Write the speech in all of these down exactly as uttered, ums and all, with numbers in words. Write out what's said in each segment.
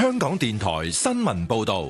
香港電台新聞報道。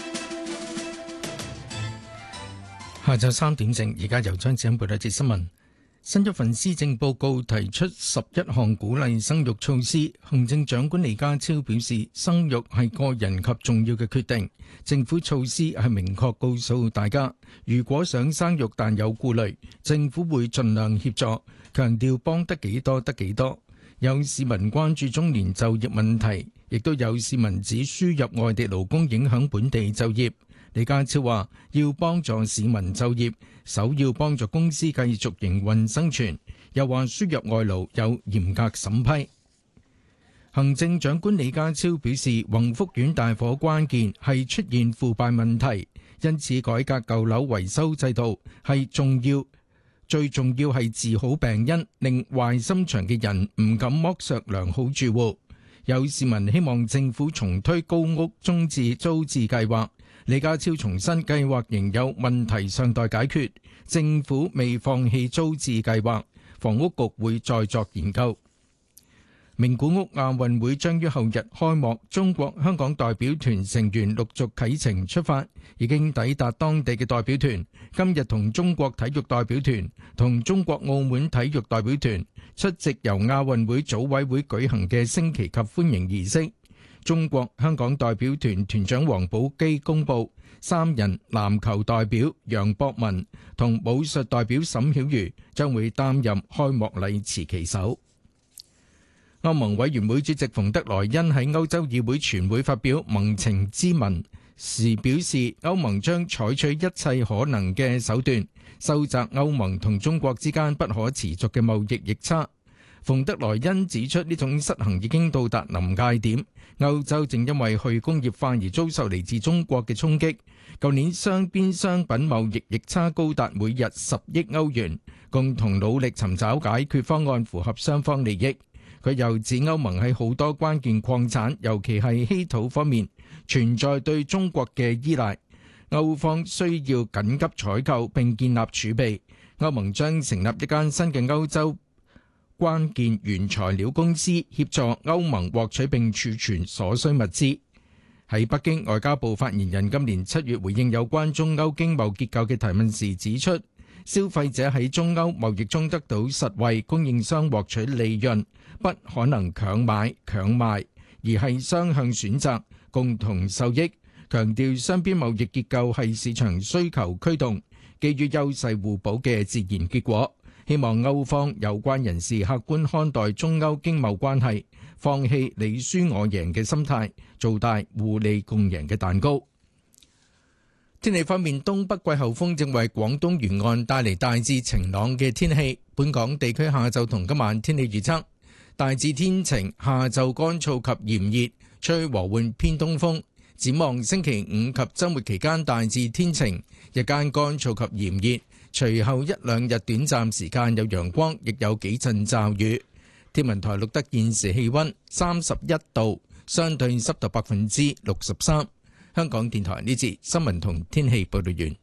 下晝三點正，而家由張子欣報道一節新聞。新一份施政報告提出十一項鼓勵生育措施。行政長官李家超表示，生育係個人及重要嘅決定。政府措施係明確告訴大家，如果想生育但有顧慮，政府會盡量協助，強調幫得幾多得幾多。有市民關注中年就業問題，亦都有市民指輸入外地勞工影響本地就業。李家超話要幫助市民就業，首要幫助公司繼續營運生存。又話輸入外勞有嚴格審批。行政長官李家超表示，宏福苑大火關鍵係出現腐敗問題，因此改革舊樓維修制度係重要，最重要係治好病因，令壞心腸嘅人唔敢剝削良好住戶。有市民希望政府重推高屋中置租置計劃。李家超重申計劃仍有問題尚待解決，政府未放棄租置計劃，房屋局會再作研究。名古屋亞運會將於後日開幕，中國香港代表團成員陸續啟程出發，已經抵達當地嘅代表團今日同中國體育代表團同中國澳門體育代表團出席由亞運會組委會舉行嘅升旗及歡迎儀式。中國香港代表團團長王寶基公布，三人籃球代表楊博文同武術代表沈曉瑜將會擔任開幕禮持旗手。歐盟委員會主席馮德萊恩喺歐洲議會全會發表盟情咨文時表示，歐盟將採取一切可能嘅手段，收窄歐盟同中國之間不可持續嘅貿易逆差。馮德萊恩指出，呢種失衡已經到達臨界點，歐洲正因為去工業化而遭受嚟自中國嘅衝擊。舊年雙邊商品貿易逆差高達每日十億歐元，共同努力尋找解決方案，符合雙方利益。佢又指歐盟喺好多關鍵礦產，尤其係稀土方面，存在對中國嘅依賴，歐方需要緊急採購並建立儲備。歐盟將成立一間新嘅歐洲關鍵原材料公司，協助歐盟獲取並儲存所需物資。喺北京，外交部發言人今年七月回應有關中歐經貿結構嘅提問時指出，消費者喺中歐貿易中得到實惠，供應商獲取利潤，不可能強買強賣，而係雙向選擇，共同受益。強調雙邊貿易結構係市場需求驅動，基於優勢互補嘅自然結果。希望歐方有關人士客觀看待中歐經貿關係，放棄你輸我贏嘅心態，做大互利共贏嘅蛋糕。天氣方面，東北季候風正為廣東沿岸帶嚟大致晴朗嘅天氣。本港地區下晝同今晚天氣預測大致天晴，下晝乾燥及炎熱，吹和緩偏東風。展望星期五及週末期間大致天晴，日間乾燥及炎熱，隨後一兩日短暫時間有陽光，亦有幾陣驟雨。天文台錄得現時氣溫三十一度，相對濕度百分之六十三。香港電台呢節新聞同天氣報道完。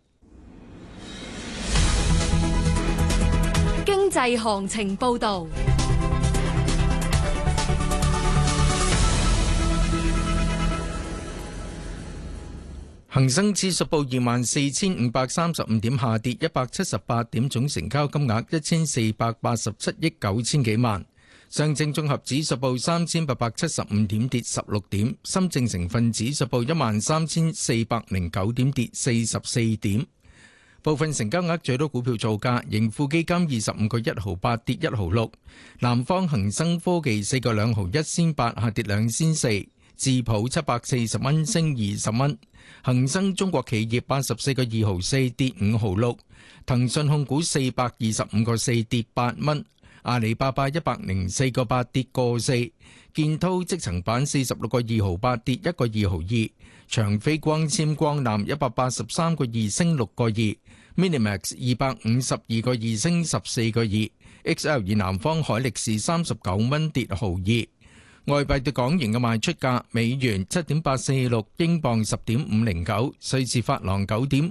經濟行情報道。 恒生指數報二萬四千五百三十五點，下跌一百七十八點，總成交金額一千四百八十七億九千幾萬。上證綜合指數報三千八百七十五點，跌十六點。深證成分指數報一萬三千四百零九點，跌四十四點。部分成交額最多股票造價，盈富基金二十五個一毫八，跌一毫六。南方恒生科技四個兩毫一仙八，下跌兩仙四。智普七百四十蚊，升二十蚊。恒生中國企業八十四個二毫四，跌五毫六。騰訊控股四百二十五個四，跌八蚊。阿里巴巴一百零四個八，跌個四。建滔積層板四十六個二毫八，跌一個二毫二。長飛光纖光纜一百八十三個二，升六個二。Minimax 二百五十二個二，升十四個二。X L 以南方海力士三十九蚊，跌毫二。外幣對港元嘅賣出價：美元七點八四六，英鎊十點五零九，瑞士法郎九點